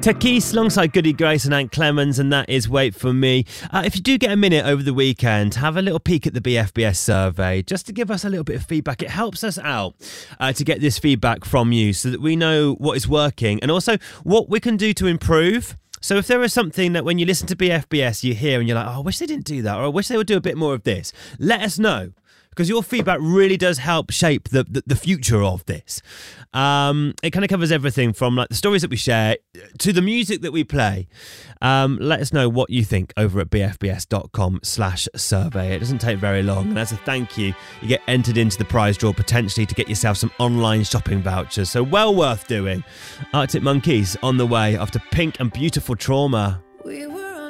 Takis alongside Goody Grace and Ant Clemens, and that is Wait For Me. If you do get a minute over the weekend, have a little peek at the BFBS survey just to give us a little bit of feedback. It helps us out to get this feedback from you so that we know what is working and also what we can do to improve. So if there is something that when you listen to BFBS you hear and you're like, oh, I wish they didn't do that, or I wish they would do a bit more of this, let us know. Because your feedback really does help shape the future of this. It kind of covers everything from like the stories that we share to the music that we play. Let us know what you think over at bfbs.com/survey. It doesn't take very long. And as a thank you, you get entered into the prize draw potentially to get yourself some online shopping vouchers. So well worth doing. Arctic Monkeys on the way after Pink and Beautiful Trauma.